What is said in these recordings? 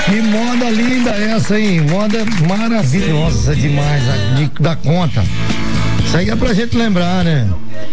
Que moda linda essa, hein? Moda maravilhosa demais, da conta. Isso aí é pra gente lembrar, né?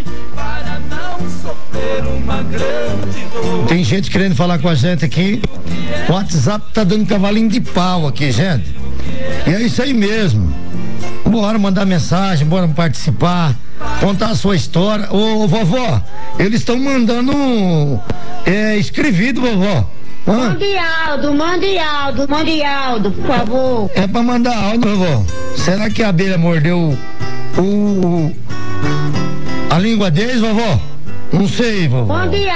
Tem gente querendo falar com a gente aqui. O WhatsApp tá dando cavalinho de pau aqui, gente. E é isso aí mesmo. Bora mandar mensagem, bora participar, contar a sua história. Ô, vovó, eles estão mandando escrevido, vovó. Mande áudio, por favor. É pra mandar áudio, vovó. Será que a abelha mordeu a língua deles, vovó? Não sei, vovó. Mande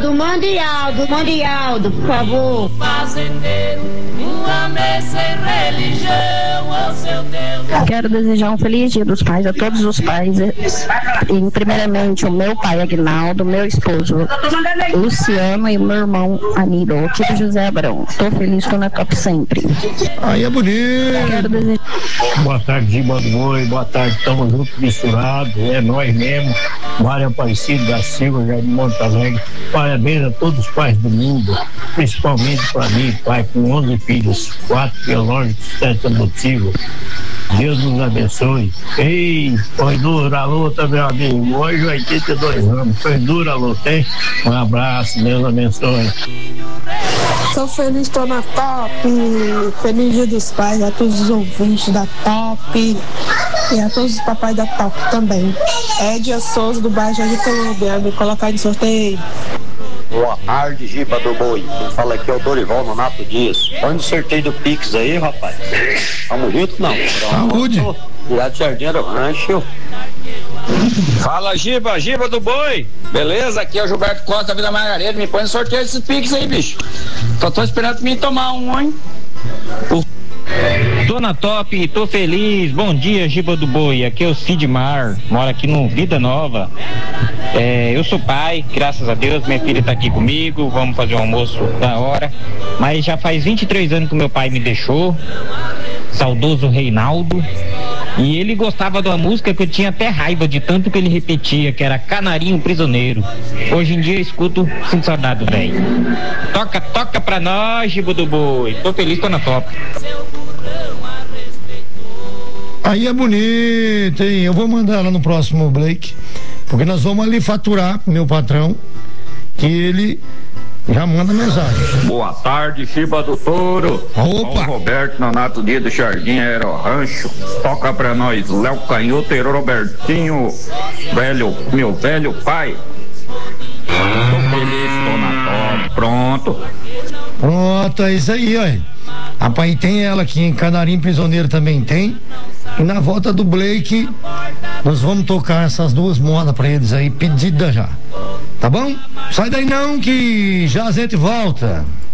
áudio, por favor. Fazendeiro, uma mesa em religião ao seu Deus. Quero desejar um feliz Dia dos Pais a todos os pais. E primeiramente o meu pai Aguinaldo, meu esposo Luciano e o meu irmão Aníbal, aqui do José Abrão. Tô feliz, tô na top sempre. Aí é bonito. Quero desejar... Boa tarde, Giba do Boi, boa tarde, tamo junto, misturado, é nós mesmo. Mário Aparecido da Silva, Jardim Monte Alegre. Parabéns a todos os pais do mundo, principalmente para mim, pai com 11 filhos, 4 biológicos, 7 adotivos. Deus nos abençoe. Ei, foi dura a luta, meu amigo. Hoje 82 anos, foi dura a luta, hein? Um abraço, Deus abençoe. Tô feliz, tô na top. Feliz Dia dos Pais a todos os ouvintes da top e a todos os papais da top também. Édia Souza do bairro Jardim Colômbia, me colocar de sorteio. Boa tarde, Giba do Boi. Quem fala aqui é o Dorival Nonato Dias. Põe no sorteio do Pix aí, rapaz. Tamo junto, não. Saúde. Direto do Jardim do Rancho. Fala, Giba do Boi. Beleza? Aqui é o Gilberto Costa, Vila Margarida. Me põe no sorteio desses Pix aí, bicho. Só tô esperando me tomar um, hein? Tô na top, tô feliz. Bom dia, Giba do Boi. Aqui é o Sidmar, moro aqui no Vida Nova. Eu sou pai, graças a Deus. Minha filha tá aqui comigo. Vamos fazer um almoço da hora. Mas já faz 23 anos que meu pai me deixou. Saudoso Reinaldo. E ele gostava de uma música que eu tinha até raiva de tanto que ele repetia, que era Canarinho Prisioneiro. Hoje em dia eu escuto, sinto saudade, velho. Toca pra nós, Giba do Boi. Tô feliz, tô na top. Aí é bonito, hein? Eu vou mandar ela no próximo Blake, porque nós vamos ali faturar meu patrão, que ele já manda mensagem. Boa tarde, Giba do Touro. Opa! O Roberto Nonato Dia do Jardim Aero Rancho. Toca pra nós, Léo Canhoto e Robertinho, meu velho pai. Tô feliz, tô na top. Pronto, é isso aí, ó. Rapaz, tem ela aqui em Canarinho Prisioneiro também tem. E na volta do Blake, nós vamos tocar essas duas modas pra eles aí, pedida já. Tá bom? Sai daí não, que já a gente volta.